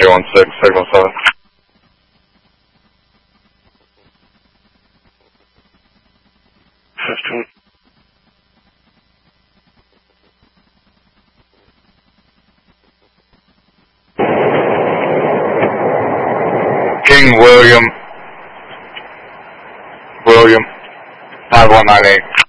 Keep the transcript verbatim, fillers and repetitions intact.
three one six, signal seven. fifteen. King William, William, five one nine eight.